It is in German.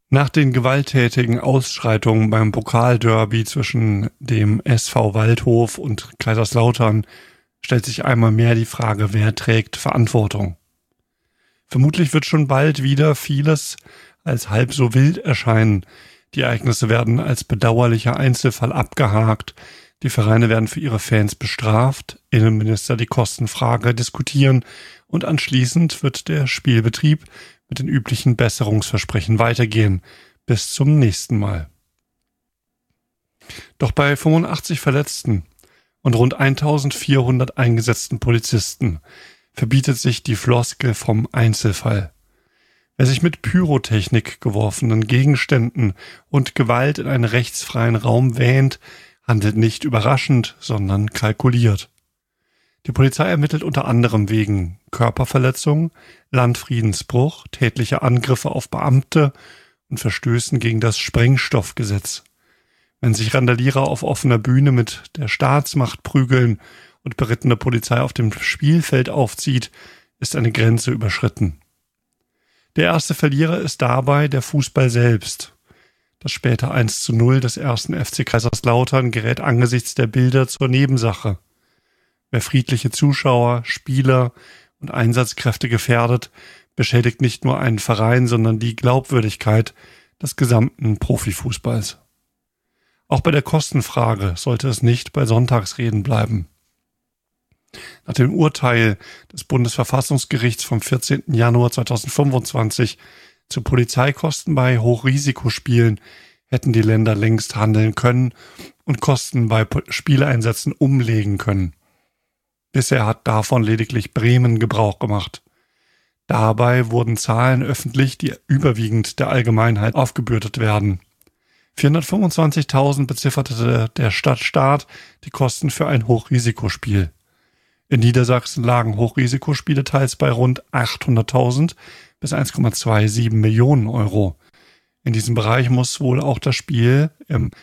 Nach den gewalttätigen Ausschreitungen beim Pokalderby zwischen dem SV Waldhof und Kaiserslautern stellt sich einmal mehr die Frage, wer trägt Verantwortung? Vermutlich wird schon bald wieder vieles als halb so wild erscheinen. Die Ereignisse werden als bedauerlicher Einzelfall abgehakt. Die Vereine werden für ihre Fans bestraft, Innenminister die Kostenfrage diskutieren und anschließend wird der Spielbetrieb mit den üblichen Besserungsversprechen weitergehen. Bis zum nächsten Mal. Doch bei 85 Verletzten und rund 1400 eingesetzten Polizisten verbietet sich die Floskel vom Einzelfall. Wer sich mit Pyrotechnik geworfenen Gegenständen und Gewalt in einen rechtsfreien Raum wähnt, handelt nicht überraschend, sondern kalkuliert. Die Polizei ermittelt unter anderem wegen Körperverletzung, Landfriedensbruch, tätlicher Angriffe auf Beamte und Verstößen gegen das Sprengstoffgesetz. Wenn sich Randalierer auf offener Bühne mit der Staatsmacht prügeln und berittene Polizei auf dem Spielfeld aufzieht, ist eine Grenze überschritten. Der erste Verlierer ist dabei der Fußball selbst. Das späte 1:0 des ersten FC Kaiserslautern gerät angesichts der Bilder zur Nebensache. Wer friedliche Zuschauer, Spieler und Einsatzkräfte gefährdet, beschädigt nicht nur einen Verein, sondern die Glaubwürdigkeit des gesamten Profifußballs. Auch bei der Kostenfrage sollte es nicht bei Sonntagsreden bleiben. Nach dem Urteil des Bundesverfassungsgerichts vom 14. Januar 2025 zu Polizeikosten bei Hochrisikospielen hätten die Länder längst handeln können und Kosten bei Spieleinsätzen umlegen können. Bisher hat davon lediglich Bremen Gebrauch gemacht. Dabei wurden Zahlen öffentlich, die überwiegend der Allgemeinheit aufgebürdet werden. 425.000 bezifferte der Stadtstaat die Kosten für ein Hochrisikospiel. In Niedersachsen lagen Hochrisikospiele teils bei rund 800.000 bis 1,27 Millionen Euro. In diesem Bereich muss wohl auch das Spiel im